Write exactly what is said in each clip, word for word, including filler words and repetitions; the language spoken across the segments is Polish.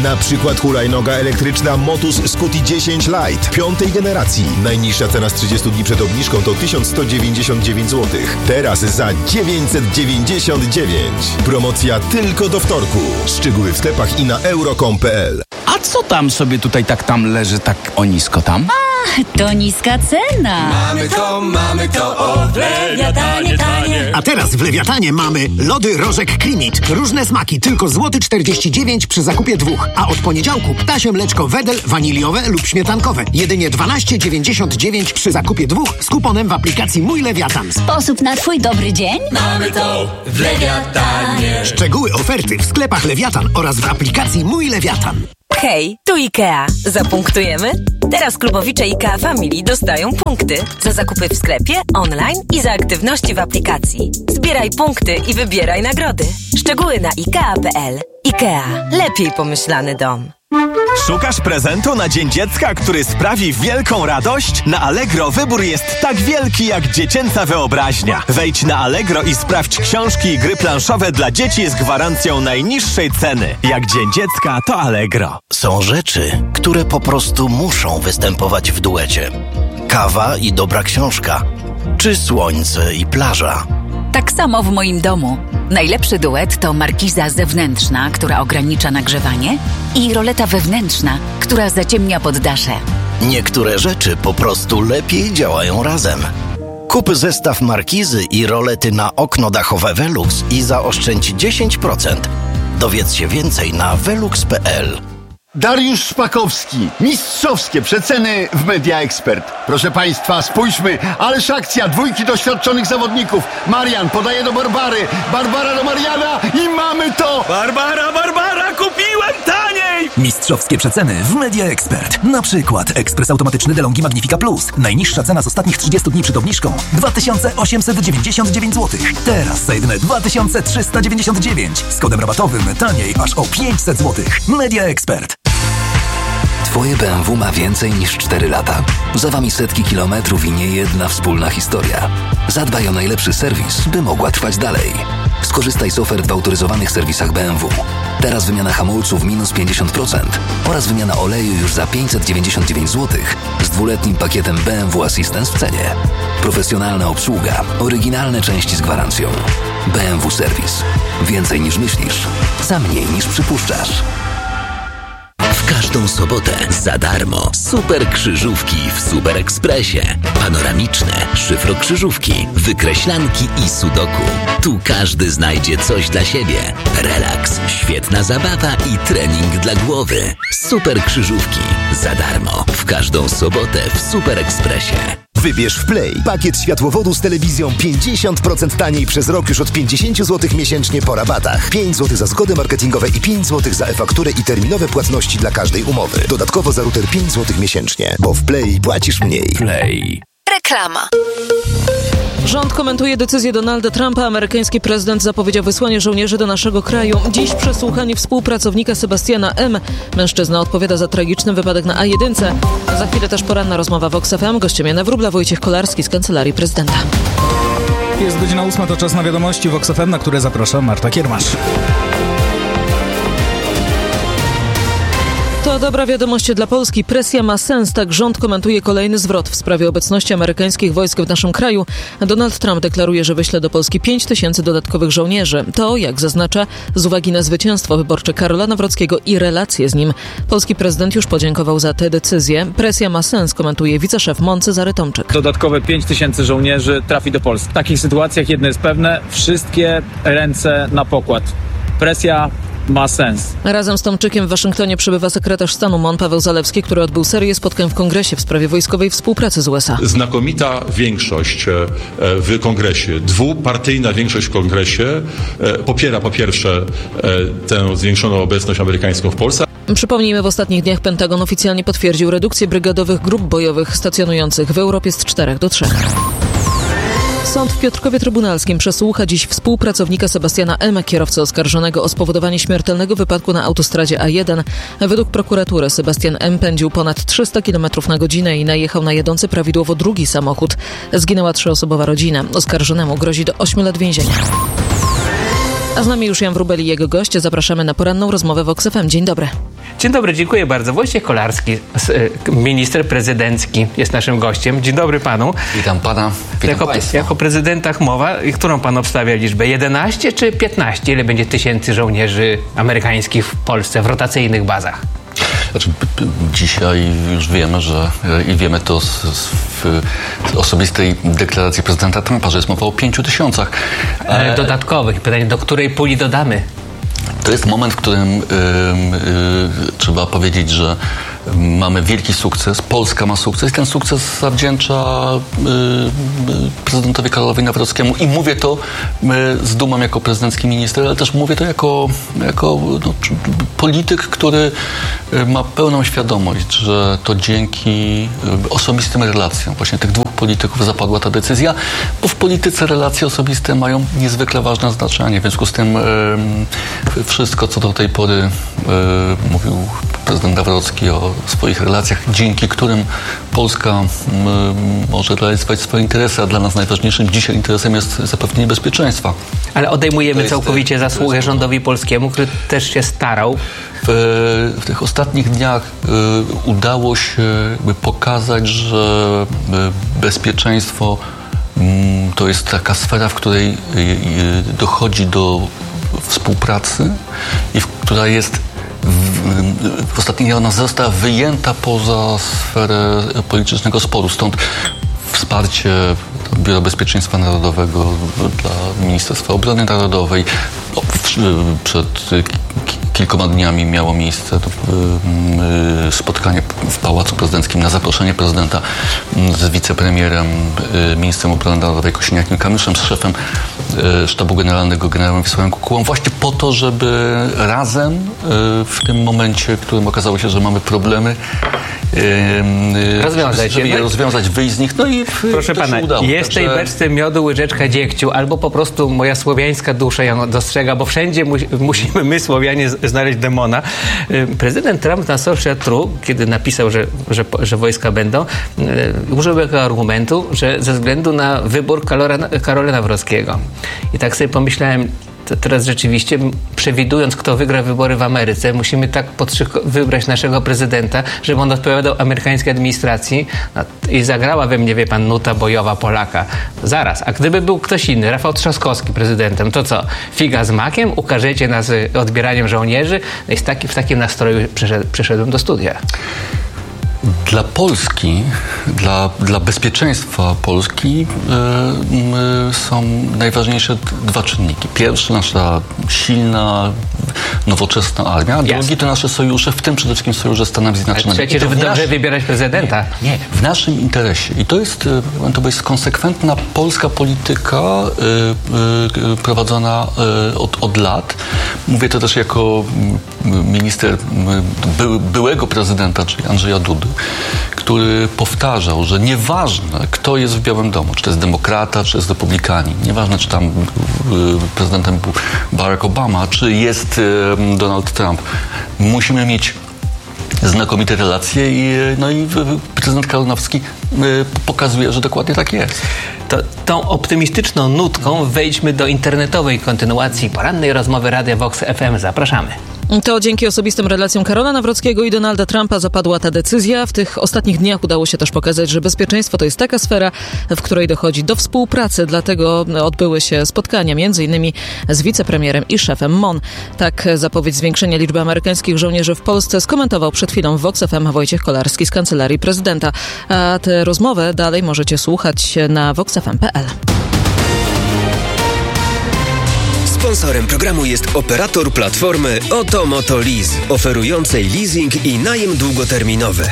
Na przykład hulajnoga elektryczna Motus Scuti dziesięć Lite piątej generacji. Najniższa cena z trzydziestu dni przed obniżką to tysiąc sto dziewięćdziesiąt dziewięć złotych. Teraz za dziewięćset dziewięćdziesiąt dziewięć. Promocja tylko do wtorku. Szczegóły w sklepach i na euro kropka com kropka p l. A co tam sobie tutaj tak tam leży, tak o nisko tam? A, to niska cena. Mamy to, mamy to, o w Lewiatanie tanie. A teraz w Lewiatanie mamy lody Rożek Klimit. Różne smaki, tylko złoty czterdzieści dziewięć przy zakupie dwóch. A od poniedziałku ptasie mleczko Wedel waniliowe lub śmietankowe. Jedynie dwanaście dziewięćdziesiąt dziewięć przy zakupie dwóch z kuponem w aplikacji Mój Lewiatan. Sposób na twój dobry dzień? Mamy to w Lewiatanie. Szczegóły oferty w sklepach Lewiatan oraz w aplikacji Mój Lewiatan. Hej, tu IKEA. Zapunktujemy? Teraz klubowicze IKEA Family dostają punkty za zakupy w sklepie, online i za aktywności w aplikacji. Zbieraj punkty i wybieraj nagrody. Szczegóły na ikea kropka p l. IKEA. Lepiej pomyślany dom. Szukasz prezentu na Dzień Dziecka, który sprawi wielką radość? Na Allegro wybór jest tak wielki jak dziecięca wyobraźnia. Wejdź na Allegro i sprawdź książki i gry planszowe dla dzieci z gwarancją najniższej ceny. Jak Dzień Dziecka, to Allegro. Są rzeczy, które po prostu muszą występować w duecie. Kawa i dobra książka, czy słońce i plaża. Tak samo w moim domu. Najlepszy duet to markiza zewnętrzna, która ogranicza nagrzewanie, i roleta wewnętrzna, która zaciemnia poddasze. Niektóre rzeczy po prostu lepiej działają razem. Kup zestaw markizy i rolety na okno dachowe Velux i zaoszczędź dziesięć procent. Dowiedz się więcej na velux kropka p l. Dariusz Szpakowski. Mistrzowskie przeceny w Media Expert. Proszę Państwa, spójrzmy. Ależ akcja, dwójki doświadczonych zawodników. Marian podaje do Barbary. Barbara do Mariana i mamy to! Barbara, Barbara, kupiłem taniej! Mistrzowskie przeceny w Media Expert. Na przykład ekspres automatyczny DeLonghi Magnifica Plus. Najniższa cena z ostatnich trzydziestu dni przed obniżką dwa tysiące osiemset dziewięćdziesiąt dziewięć złotych. Teraz za jedyne dwa tysiące trzysta dziewięćdziesiąt dziewięć. Z kodem rabatowym taniej aż o pięćset złotych. Media Expert. Twoje B M W ma więcej niż cztery lata. Za wami setki kilometrów i niejedna wspólna historia. Zadbaj o najlepszy serwis, by mogła trwać dalej. Skorzystaj z ofert w autoryzowanych serwisach B M W. Teraz wymiana hamulców minus pięćdziesiąt procent oraz wymiana oleju już za pięćset dziewięćdziesiąt dziewięć złotych z dwuletnim pakietem B M W Assistance w cenie. Profesjonalna obsługa, oryginalne części z gwarancją. B M W Serwis. Więcej niż myślisz, za mniej niż przypuszczasz. W każdą sobotę za darmo super krzyżówki w Super Ekspresie. Panoramiczne, szyfrokrzyżówki, wykreślanki i sudoku. Tu każdy znajdzie coś dla siebie. Relaks, świetna zabawa i trening dla głowy. Super krzyżówki za darmo w każdą sobotę w Super Ekspresie. Wybierz w Play pakiet światłowodu z telewizją pięćdziesiąt procent taniej przez rok już od pięćdziesiąt złotych miesięcznie po rabatach. pięć złotych za zgody marketingowe i pięć złotych za e-fakturę i terminowe płatności dla każdej umowy. Dodatkowo za router pięć złotych miesięcznie, bo w Play płacisz mniej. Play. Reklama. Rząd komentuje decyzję Donalda Trumpa. Amerykański prezydent zapowiedział wysłanie żołnierzy do naszego kraju. Dziś przesłuchanie współpracownika Sebastiana M. Mężczyzna odpowiada za tragiczny wypadek na A jeden. Za chwilę też poranna rozmowa w O K S F M. Gościem Jana Wróbla, Wojciech Kolarski z Kancelarii Prezydenta. Jest godzina ósma, to czas na wiadomości w O K S F M, na które zaprasza Marta Kiermasz. To dobra wiadomość dla Polski. Presja ma sens, tak rząd komentuje kolejny zwrot w sprawie obecności amerykańskich wojsk w naszym kraju. Donald Trump deklaruje, że wyśle do Polski pięć tysięcy dodatkowych żołnierzy. To, jak zaznacza, z uwagi na zwycięstwo wyborcze Karola Nawrockiego i relacje z nim. Polski prezydent już podziękował za tę decyzję. Presja ma sens, komentuje wiceszef M O N Cezary Tomczyk. Dodatkowe pięć tysięcy żołnierzy trafi do Polski. W takich sytuacjach jedno jest pewne, wszystkie ręce na pokład. Presja ma sens. Razem z Tomczykiem w Waszyngtonie przybywa sekretarz stanu M O N Paweł Zalewski, który odbył serię spotkań w Kongresie w sprawie wojskowej współpracy z U S A. Znakomita większość w Kongresie, dwupartyjna większość w Kongresie popiera po pierwsze tę zwiększoną obecność amerykańską w Polsce. Przypomnijmy, w ostatnich dniach Pentagon oficjalnie potwierdził redukcję brygadowych grup bojowych stacjonujących w Europie z czterech do trzech. Sąd w Piotrkowie Trybunalskim przesłucha dziś współpracownika Sebastiana M., kierowcę oskarżonego o spowodowanie śmiertelnego wypadku na autostradzie A jeden. Według prokuratury Sebastian M. pędził ponad trzysta kilometrów na godzinę i najechał na jadący prawidłowo drugi samochód. Zginęła trzyosobowa rodzina. Oskarżonemu grozi do ośmiu lat więzienia. A z nami już Jan Wróbel i jego goście. Zapraszamy na poranną rozmowę w O K S F M. Dzień dobry. Dzień dobry, dziękuję bardzo. Wojciech Kolarski, minister prezydencki, jest naszym gościem. Dzień dobry panu. Witam pana, witam jako, państwa. Jako prezydentach mowa, którą pan obstawia liczbę? jedenaście czy piętnaście? Ile będzie tysięcy żołnierzy amerykańskich w Polsce w rotacyjnych bazach? Znaczy, dzisiaj już wiemy, że i wiemy to z, z, w osobistej deklaracji prezydenta Trumpa, że jest mowa o pięciu tysiącach. Ale dodatkowych. Pytanie, do której puli dodamy? To jest moment, w którym y, y, trzeba powiedzieć, że mamy wielki sukces, Polska ma sukces i ten sukces zawdzięcza y, y, prezydentowi Karolowi Nawrockiemu i mówię to y, z dumą jako prezydencki minister, ale też mówię to jako, jako no, polityk, który ma pełną świadomość, że to dzięki osobistym relacjom właśnie tych dwóch polityków zapadła ta decyzja, bo w polityce relacje osobiste mają niezwykle ważne znaczenie. W związku z tym y, wszystko, co do tej pory y, mówił prezydent Nawrocki o swoich relacjach, dzięki którym Polska y, może realizować swoje interesy, a dla nas najważniejszym dzisiaj interesem jest zapewnienie bezpieczeństwa. Ale odejmujemy całkowicie zasługę rządowi polskiemu, który też się starał. W, w tych ostatnich dniach y, udało się jakby pokazać, że y, bezpieczeństwo y, to jest taka sfera, w której y, y, dochodzi do współpracy i w, która jest w, w ostatnich dniach ona została wyjęta poza sferę politycznego sporu. Stąd wsparcie Biura Bezpieczeństwa Narodowego dla Ministerstwa Obrony Narodowej. Przed kilkoma dniami miało miejsce spotkanie w Pałacu Prezydenckim na zaproszenie prezydenta z wicepremierem, ministrem obrony narodowej Kosiniakiem-Kamyszem, z szefem Sztabu Generalnego generałem Wiesławem Kukułą, właśnie po to, żeby razem w tym momencie, w którym okazało się, że mamy problemy, rozwiązać żeby je rozwiązać, wyjść z nich. No i proszę pana, udało, jest w tej także... beczce miodu łyżeczka dziegciu, albo po prostu moja słowiańska dusza ją dostrzega, bo wszędzie mu, musimy my, Słowianie, znaleźć demona. Prezydent Trump na Social True, kiedy napisał, że, że, że wojska będą, użył tego argumentu, że ze względu na wybór Karola, Karola Nawrockiego. I tak sobie pomyślałem, to teraz rzeczywiście, przewidując, kto wygra wybory w Ameryce, musimy tak wybrać naszego prezydenta, żeby on odpowiadał amerykańskiej administracji. No, i zagrała we mnie, wie pan, nuta bojowa Polaka. Zaraz, a gdyby był ktoś inny, Rafał Trzaskowski prezydentem, to co? Figa z makiem? Ukażecie nas odbieraniem żołnierzy? No i taki, w takim nastroju przyszedł, przyszedłem do studia. Dla Polski, dla, dla bezpieczeństwa Polski yy, są najważniejsze dwa czynniki. Pierwszy, nasza silna, nowoczesna armia, a drugi Jasne. to nasze sojusze, w tym przede wszystkim sojusze Stanami Zjednoczonymi. Trzecie, żeby dobrze nasz... wybierać prezydenta. Nie, nie, w naszym interesie. I to jest, to jest konsekwentna polska polityka yy, yy, prowadzona yy, od, od lat. Mówię to też jako minister by, byłego prezydenta, czyli Andrzeja Dudy, który powtarzał, że nieważne, kto jest w Białym Domu, czy to jest demokrata, czy jest republikanin, nieważne, czy tam prezydentem był Barack Obama, czy jest Donald Trump, musimy mieć znakomite relacje i, no i prezydent Karol Nawrocki pokazuje, że dokładnie tak jest. To, tą optymistyczną nutką wejdźmy do internetowej kontynuacji porannej rozmowy Radia Vox F M. Zapraszamy. To dzięki osobistym relacjom Karola Nawrockiego i Donalda Trumpa zapadła ta decyzja. W tych ostatnich dniach udało się też pokazać, że bezpieczeństwo to jest taka sfera, w której dochodzi do współpracy. Dlatego odbyły się spotkania między innymi z wicepremierem i szefem M O N. Tak zapowiedź zwiększenia liczby amerykańskich żołnierzy w Polsce skomentował przed chwilą w Vox F M Wojciech Kolarski z Kancelarii Prezydenta. A tę rozmowę dalej możecie słuchać na vox f m kropka p l. Sponsorem programu jest operator platformy Oto Moto Lease, oferującej leasing i najem długoterminowy.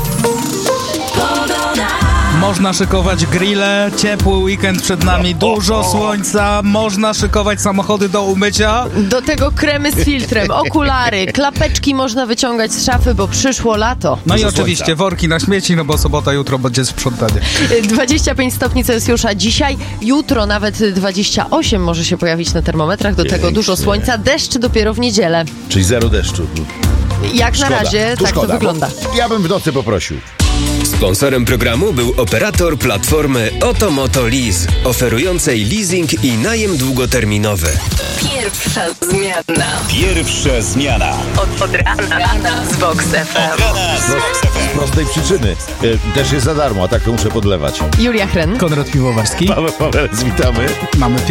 Można szykować grille, ciepły weekend przed nami, dużo słońca, można szykować samochody do umycia. Do tego kremy z filtrem, okulary, klapeczki można wyciągać z szafy, bo przyszło lato. No i oczywiście słońca. Worki na śmieci, no bo sobota, jutro będzie sprzątanie. dwadzieścia pięć stopni Celsjusza dzisiaj, jutro nawet dwadzieścia osiem może się pojawić na termometrach, do tego dużo słońca, deszcz dopiero w niedzielę. Czyli zero deszczu. Jak szkoda. na razie tu tak szkoda, to wygląda. Ja bym w nocy poprosił. Sponsorem programu był operator platformy Otomoto Lease, oferującej leasing i najem długoterminowy. Pierwsza zmiana. Pierwsza zmiana. Od, od rana, rana z Vox F M. Od rana z Vox F M. Z prostej przyczyny. E, też jest za darmo, a tak to muszę podlewać. Julia Hren. Konrad Piwowarski. Paweł Pawelec, witamy. Mamy